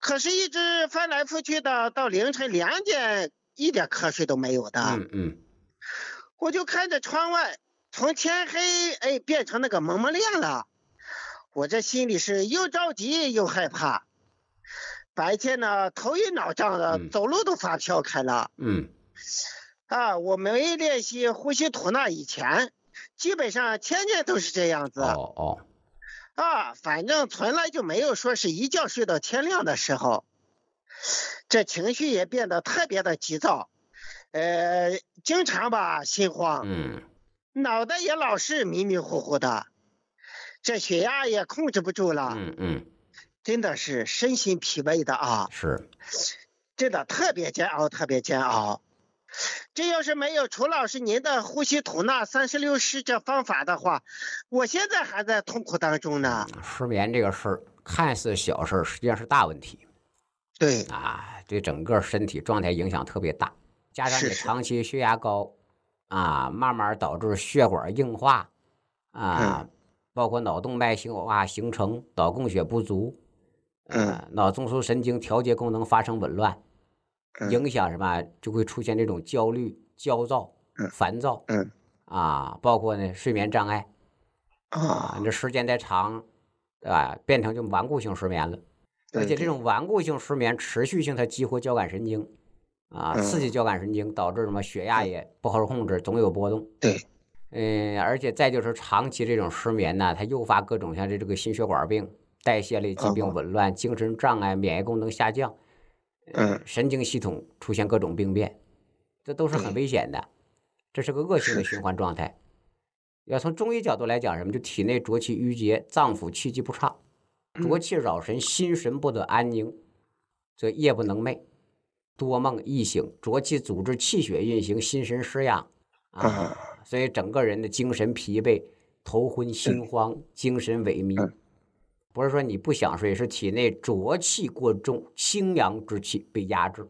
可是一直翻来覆去的，到凌晨2点，一点瞌睡都没有的。我就看着窗外，从天黑变成那个蒙蒙亮了，我这心里是又着急又害怕。白天呢，头晕脑胀的，走路都发飘开了。我没练习呼吸吐纳以前，基本上天天都是这样子。反正从来就没有说是一觉睡到天亮的时候。这情绪也变得特别的急躁，经常吧心慌，脑袋也老是迷迷糊糊的，这血压也控制不住了。真的是身心疲惫的啊。 是， 真的特别煎熬，特别煎熬。这要是没有楚老师您的呼吸吐纳36式这方法的话，我现在还在痛苦当中呢。 失眠这个事儿看似小事儿，实际上是大问题。 对对整个身体状态影响特别大，加上你长期血压高，慢慢导致血管硬化，包括脑动脉硬化形成，脑供血不足，脑中枢神经调节功能发生紊乱，影响什么就会出现这种焦虑、焦躁、烦躁，包括呢睡眠障碍，你这时间再长，变成就顽固性失眠了。而且这种顽固性失眠持续性它激活交感神经，刺激交感神经，导致什么血压也不好控制，总有波动。而且再就是长期这种失眠呢，它诱发各种像这个心血管病、代谢类疾病紊乱、精神障碍、免疫功能下降，神经系统出现各种病变，这都是很危险的，这是个恶性的循环状态。要从中医角度来讲，什么就体内浊气郁结，脏腑气机不畅。浊气扰神，心神不得安宁，则夜不能寐，多梦易醒，浊气阻滞气血运行，心神失养所以整个人的精神疲惫，头昏心慌，精神萎靡。不是说你不想睡，是体内浊气过重，清阳之气被压制。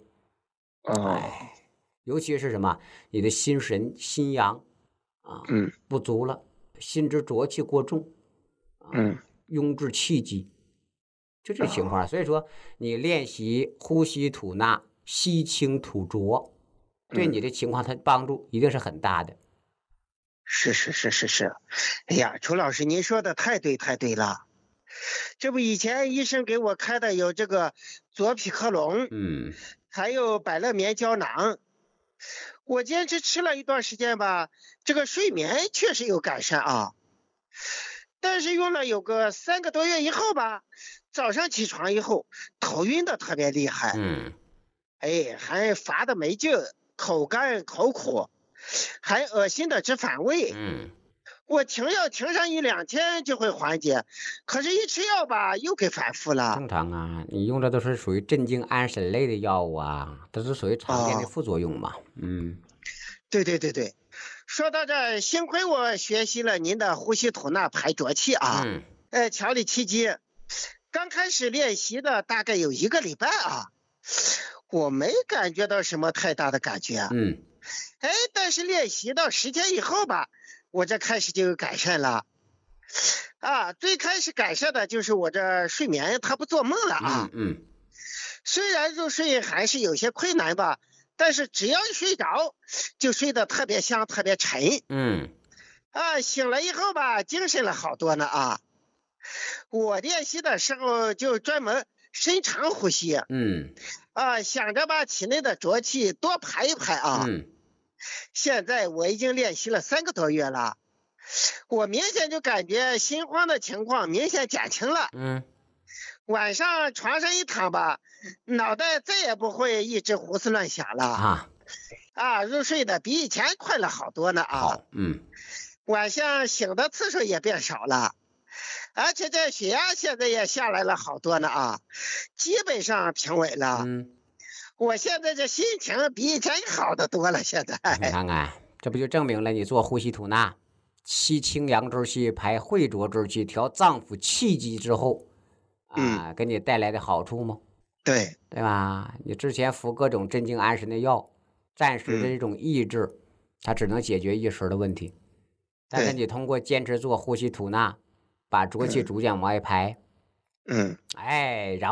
尤其是什么，你的心神心阳不足了，心之浊气过重壅滞气机。就这情况，所以说你练习呼吸吐纳，吸清吐浊，对你的情况它帮助一定是很大的。 是。哎呀，楚老师您说的太对了。这不以前医生给我开的有这个左匹克隆，还有百乐眠胶囊，我坚持吃了一段时间吧，这个睡眠确实有改善啊。但是用了有个3个多月以后吧，早上起床以后头晕的特别厉害，还乏的没劲，口干口苦，还恶心的直反胃。我停药停上1-2天就会缓解，可是一吃药吧又给反复了。 正常啊，你用的都是属于镇静安神类的药物都是属于常见的副作用嘛。 对。说到这，幸亏我学习了您的呼吸吐纳排浊气调理气机。刚开始练习的大概有1个礼拜我没感觉到什么太大的感觉。但是练习到10天以后吧，我这开始就有改善了。最开始改善的就是我这睡眠它不做梦了虽然入睡还是有些困难吧，但是只要睡着就睡得特别香特别沉。醒了以后吧精神了好多呢我练习的时候就专门深长呼吸想着把体内的浊气多排一排现在我已经练习了3个多月了，我明显就感觉心慌的情况明显减轻了。晚上床上一躺吧，脑袋再也不会一直胡思乱想了入睡的比以前快了好多呢晚上醒的次数也变少了，而且这血压现在也下来了好多呢基本上平稳了。我现在这心情比以前好得多了。现在你看看，这不就证明了你做呼吸吐纳，吸清阳之气，排秽浊之气，调脏腑气机之后给你带来的好处吗？ 对吧？你之前服各种镇静安神的药，暂时的这种抑制，它只能解决一时的问题。但是你通过坚持做呼吸吐纳，把浊气逐渐往外排，然后